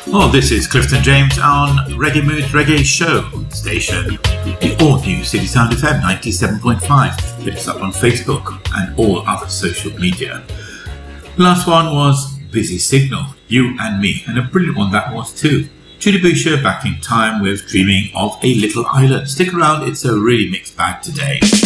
Well, this is Clifton James on Reggae Mood Reggae Show station, the all-new City Sound FM 97.5. Hit us up on Facebook and all other social media. Last one was Busy Signal, You and Me, and a brilliant one that was too. Judy Boucher back in time with Dreaming of a Little Island. Stick around, it's a really mixed bag today.